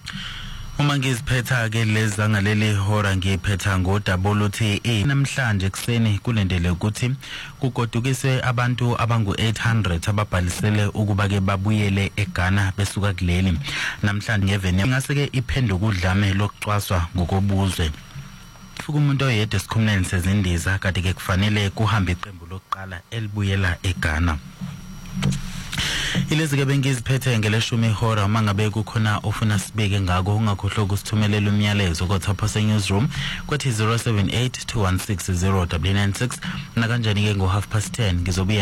Uma ngiziphetha ke lezi ngaleli hora ngiphetha ngodabula uthi namhlanje ekseni kulendele ukuthi kugodukiswe abantu abangu 800 ababhalisele ukuba ke babuyele eGhana besuka kuleli namhlanje ngeveni ngase ke iphenduka udlame lokucwaswa ngokobuzwe umuntu oyedwa esikhumuleni sezindiza kade ke kufanele kuhambe iqembu lokuqala elibuyela eGhana. Ilezi ke bengiziphethe ngeleshumi ihora mangabe kukhona ofuna sibeke ngako ungakhohlwa ukusithumelela umyalezo koThapho seNewsroom kwathi 078 216 0996 na kanjani ke ngo 10:30 ngizobuya